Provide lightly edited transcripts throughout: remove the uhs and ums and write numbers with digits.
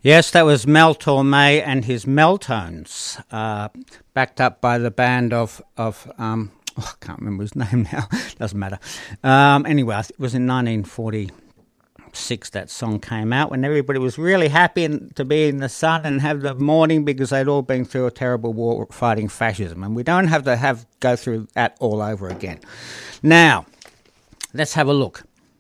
Yes, that was Mel Torme and his Meltones, backed up by the band of I can't remember his name now. Doesn't matter. Anyway, it was in 1946 that song came out, when everybody was really happy to be in the sun and have the morning, because they'd all been through a terrible war fighting fascism, and we don't have to go through that all over again. Now, let's have a look.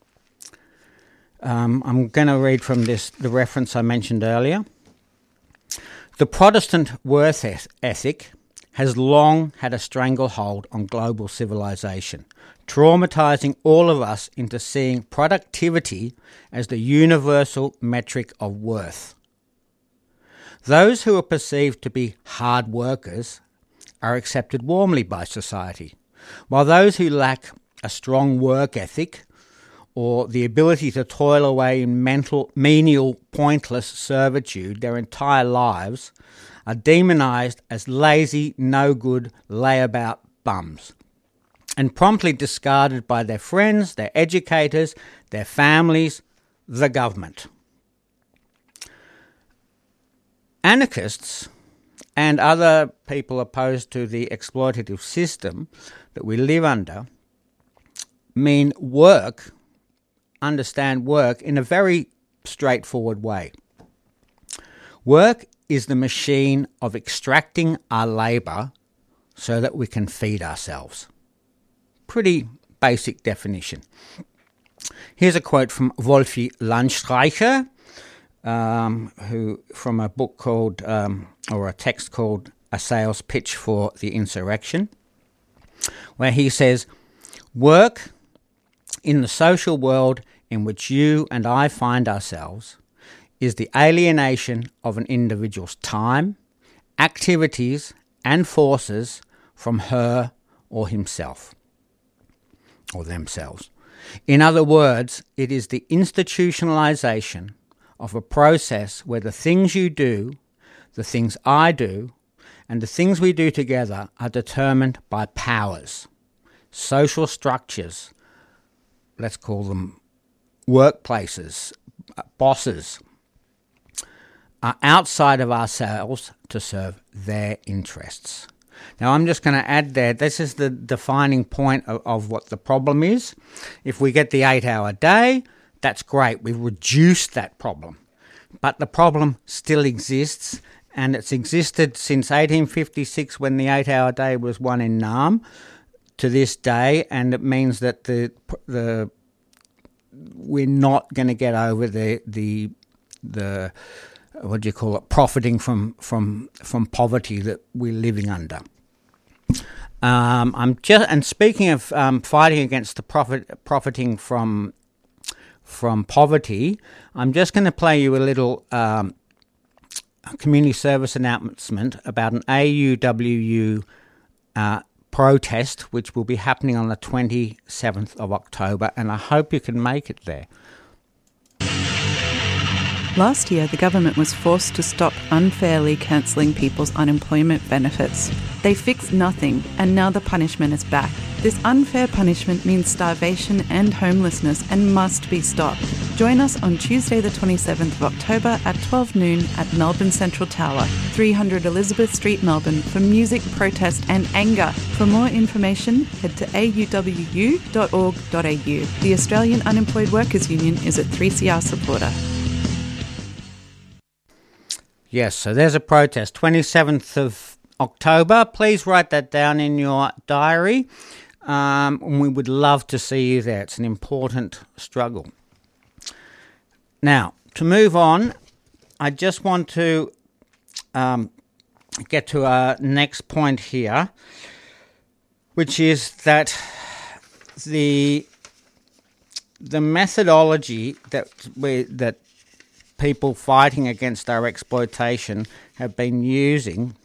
I'm going to read from the reference I mentioned earlier. The Protestant worth ethic has long had a stranglehold on global civilization, traumatizing all of us into seeing productivity as the universal metric of worth. Those who are perceived to be hard workers are accepted warmly by society, while those who lack a strong work ethic or the ability to toil away in menial, pointless servitude their entire lives are demonised as lazy, no-good, layabout bums, and promptly discarded by their friends, their educators, their families, the government. Anarchists and other people opposed to the exploitative system that we live under understand work in a very straightforward way. Work is the machine of extracting our labour so that we can feed ourselves. Pretty basic definition. Here's a quote from Wolfi Landstreicher, who from a book called, or a text called A Sales Pitch for the Insurrection, where he says, "Work in the social world in which you and I find ourselves is the alienation of an individual's time, activities and forces from her or himself, or themselves. In other words, it is the institutionalization of a process where the things you do, the things I do, and the things we do together are determined by powers, social structures, let's call them workplaces, bosses, are outside of ourselves to serve their interests." Now, I'm just going to add there, this is the defining point of what the problem is. If we get the 8-hour day, that's great. We've reduced that problem. But the problem still exists, and it's existed since 1856, when the 8-hour day was won in Nam, to this day, and it means that we're not going to get over the what do you call it, profiting from poverty that we're living under. And speaking of fighting against the profiting from poverty, I'm just going to play you a little community service announcement about an AUWU protest, which will be happening on the 27th of October, and I hope you can make it there. Last year, the government was forced to stop unfairly cancelling people's unemployment benefits. They fixed nothing, and now the punishment is back. This unfair punishment means starvation and homelessness and must be stopped. Join us on Tuesday the 27th of October at 12 noon at Melbourne Central Tower, 300 Elizabeth Street, Melbourne, for music, protest and anger. For more information, head to auwu.org.au. The Australian Unemployed Workers Union is a 3CR supporter. Yes, so there's a protest, 27th of October. Please write that down in your diary. We would love to see you there. It's an important struggle. Now, to move on, I just want to get to our next point here, which is that the methodology that people fighting against our exploitation have been using,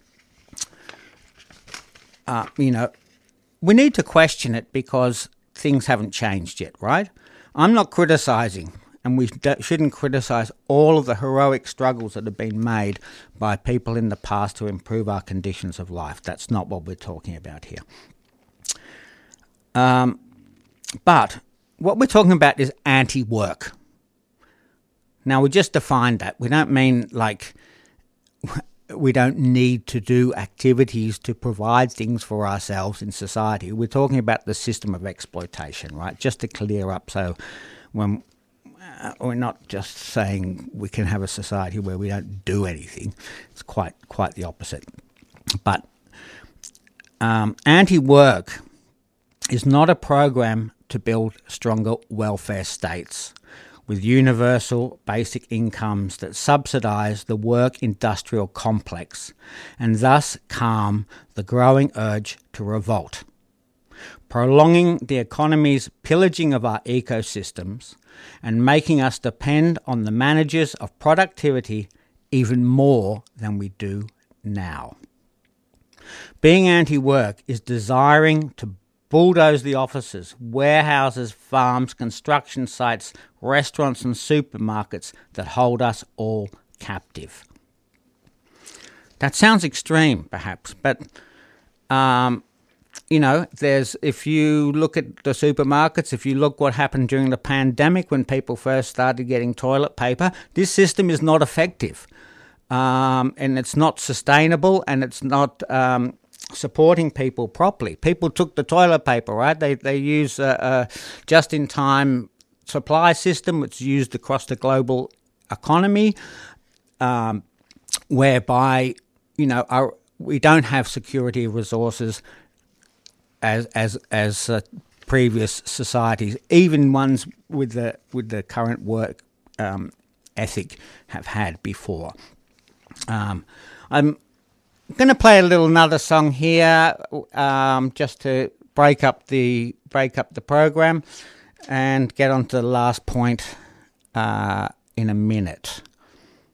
we need to question it because things haven't changed yet, right? I'm not criticising, and we shouldn't criticise all of the heroic struggles that have been made by people in the past to improve our conditions of life. That's not what we're talking about here. But what we're talking about is anti-work. Now, we just defined that. We don't mean like we don't need to do activities to provide things for ourselves in society. We're talking about the system of exploitation, right? Just to clear up, so when we're not just saying we can have a society where we don't do anything. It's quite the opposite. But anti-work is not a program to build stronger welfare states with universal basic incomes that subsidise the work industrial complex and thus calm the growing urge to revolt. Prolonging the economy's pillaging of our ecosystems and making us depend on the managers of productivity even more than we do now. Being anti-work is desiring to bulldoze the offices, warehouses, farms, construction sites, restaurants and supermarkets that hold us all captive. That sounds extreme, perhaps, but if you look at the supermarkets, if you look what happened during the pandemic when people first started getting toilet paper, this system is not effective, and it's not sustainable, and it's not supporting people properly. People took the toilet paper, right? They use a just-in-time supply system which is used across the global economy, whereby we don't have security of resources as previous societies, even ones with the current work ethic have had before. I'm going to play another song here, just to break up the program, and get on to the last point in a minute.